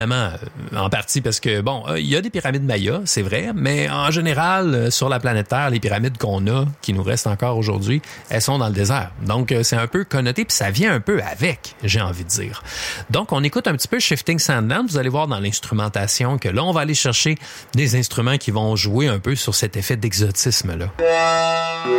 En partie parce que, il y a des pyramides mayas, c'est vrai, mais en général, sur la planète Terre, les pyramides qu'on a, qui nous restent encore aujourd'hui, elles sont dans le désert. Donc, c'est un peu connoté, puis ça vient un peu avec, j'ai envie de dire. Donc, on écoute un petit peu Shifting Sandland. Vous allez voir dans l'instrumentation que là, on va aller chercher des instruments qui vont jouer un peu sur cet effet d'exotisme-là.